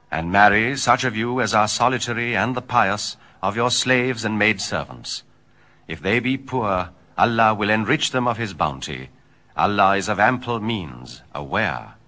and marry such of you as are solitary and the pious of your slaves and maidservants. If they be poor, Allah will enrich them of his bounty. Allah is of ample means, aware.